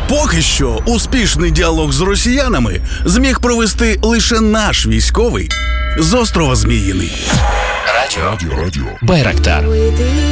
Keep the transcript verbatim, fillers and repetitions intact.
Поки що успішний діалог з росіянами зміг провести лише наш військовий з острова Зміїний. Радіо. Радіо. Радіо. Байрактар.